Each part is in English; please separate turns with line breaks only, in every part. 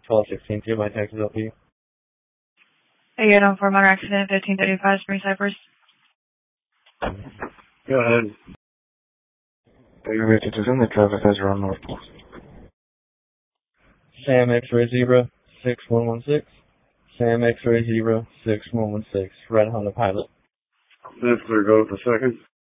1216 2, my text is up to you.
Hey, get on for minor accident, 1535 Spring Cypress.
Go ahead.
Are you ready to zoom the traffic as you're on North Pole?
Sam X-Ray Zebra 6116. Sam X-Ray Zebra 6116. Red Honda Pilot.
That's clear, go for second.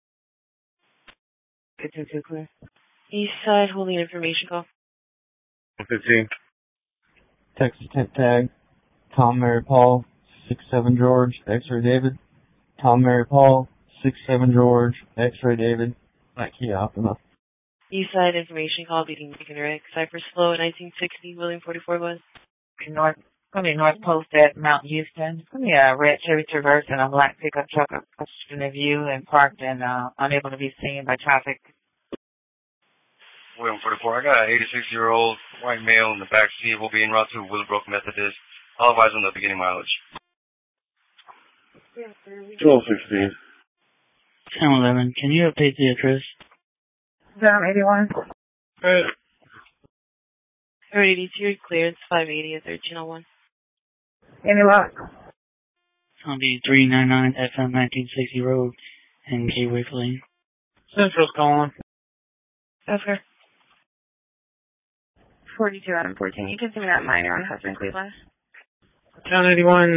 222 clear. East side holding information call.
15.
Texas Tech Tag. Tom Mary Paul 67 George X-Ray David. Tom Mary Paul 67 George X-Ray David. Black Key Optima.
East side information call beating Beacon Direct. Cypress Flow 1960 William 44 West.
North Post at Mount Houston. It's going to be a red Chevy Traverse and a black pickup truck obstructing the view and parked and unable to be seen by traffic.
William 44, I got an 86-year-old white male in the back seat. Will be en route to Willowbrook Methodist. All eyes on the beginning mileage.
1216.
1011, can you update the address?
Down 81.
Alright.
382 clearance 580 at 1301.
Any luck?
It's going to be 399 FM 1960 Road in Gateway Lane.
Central's calling.
Oscar. 42 out of 14. You can send me that minor on Husband Cleveland.
Town 81,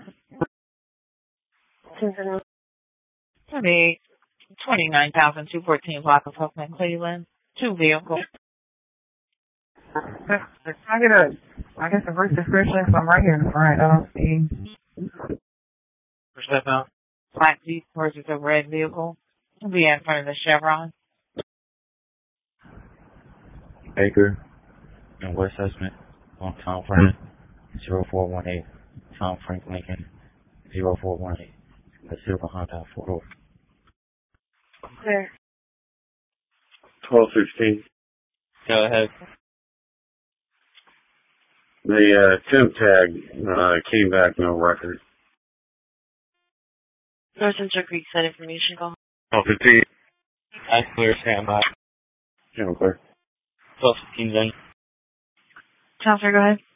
29,214 block of Huffman, Cleveland. 2 vehicles.
I guess a brief description if I'm right here in the front. I don't see.
First step out.
Black Jeep versus a red vehicle. It'll be in front of the Chevron.
Baker and West Esmond on Tom Frank 0418. Tom Frank Lincoln 0418. The silver Honda 4-door.
Clear.
1216.
Go ahead.
The temp tag came back, no record.
North Central Creek side information call.
1215.
That's clear, stand by.
Channel clear.
1215 then.
Counselor, go ahead.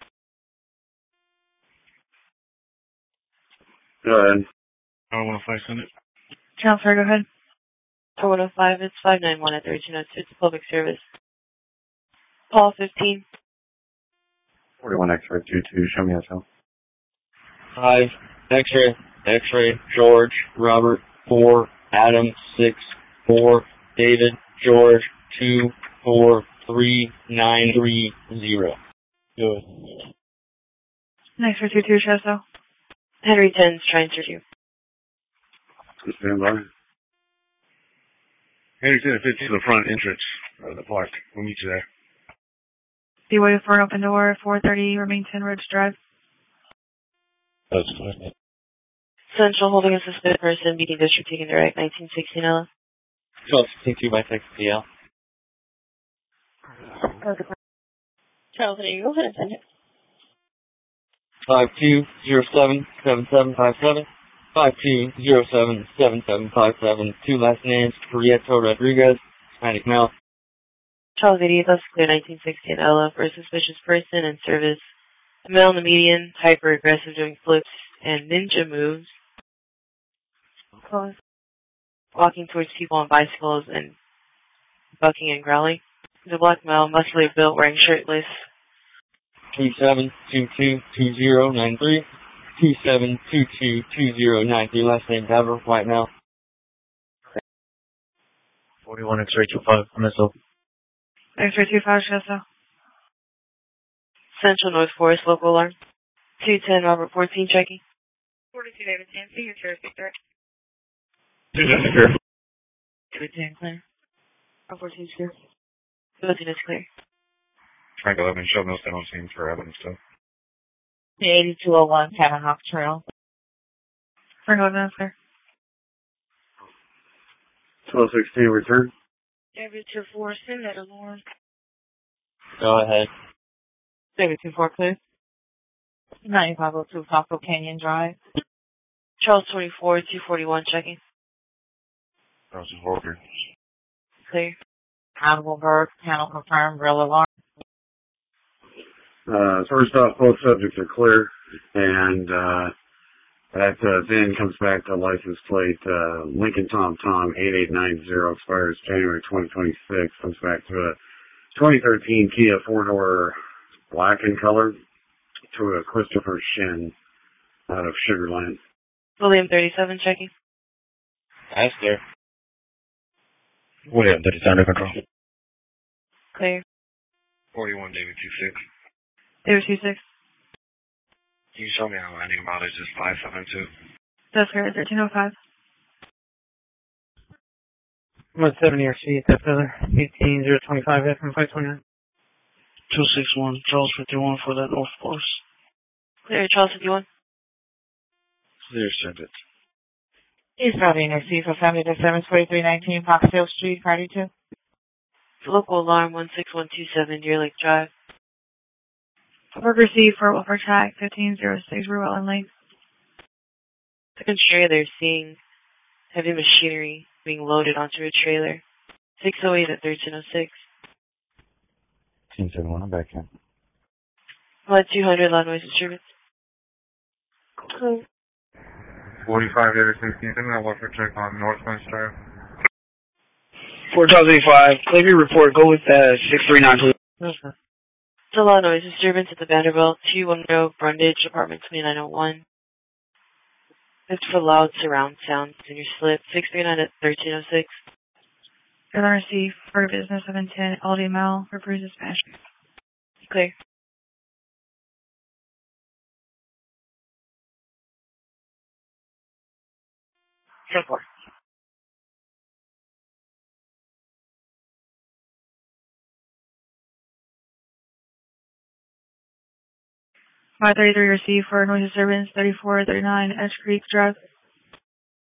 Go ahead.
I don't want to fight on it.
Counselor, go ahead.
4105, it's 591 at 1302. It's a public service. Paul 15.
41 X-ray 22. Show me yourself.
5, X-ray, George, Robert, 4, Adam, 6, 4, David, George, 2, 4, 3, 9, 3, 0. Good.
Next for 22, Chesto.
Henry 10's trying to you.
Stand by. Henry 10 to the front entrance of the park. We'll meet you there.
Be waiting for an open door at 430 Remington Ridge Drive.
That's good.
Central holding a suspended person, beating District Beacon Direct 1916 LF.
1262 by text PL.
Charles, there you go ahead and send it.
52077757. 52077757. 2 last names, Prieto Rodriguez, Hispanic male.
Charles 88, that's clear 1960 and LF for a suspicious person in service. A male in the median, hyper aggressive, doing flips and ninja moves. Walking towards people on bicycles and bucking and growling. He's a black male, muscly built, wearing shirtless.
27222093. 27222093. Last name Dever, white male.
41 X-ray 25 missile.
X-ray 25, Chesto.
Central North Forest, local alarm. 210 Robert 14 checking.
42 David Nancy, your jurisdiction direct.
210 clear.
14 is clear. 13 is clear.
Frank 11, show those that don't seem for evidence stuff.
8201 Cabin Hawk Trail.
Frank 11, sir.
1216 return.
David 24, send that alarm.
Go ahead.
David 24 clear. 9502 Fossil Canyon Drive.
Charles 24, 241 checking.
Charles Walker.
Clear.
Honorable Berg, panel confirmed, real alarm.
First off, both subjects are clear, and that then comes back to license plate Lincoln Tom 8890, expires January 2026, comes back to a 2013 Kia 4-door black in color to a Christopher Shin out of Sugar Land.
William 37 checking.
That's clear. William 37 under control.
Clear.
41 David 26.
David 26.
Can you show me how ending mileage is 572?
That's correct. 1305.
170 RC, that's other 18025 FM 529.
261 Charles 51 for that North Course.
Clear. Charles 51.
Clear, sentence.
East Valley NRC for family to 74319 Foxhill Street, party 2.
Local alarm 16127 Deer Lake Drive.
Work received for Wilford Track 1506 Rutland Lake.
Second trailer seeing heavy machinery being loaded onto a trailer. 608 at 1306.
1071, I'm back in.
Flood 200 loud noise disturbance.
45 David 16, I work for check on Northwest Drive.
4085, Clear report, go with 639 please.
It's a loud noise disturbance at the Vanderbilt 210 Brundage, apartment 2901. It's for loud surround sounds in your slip. 639 at 1306.
LRC for business of intent, Aldi Mall for Bruce Dispatch.
Clear.
Report.
My 33 received for noise disturbance 3439 Ash Creek Drive.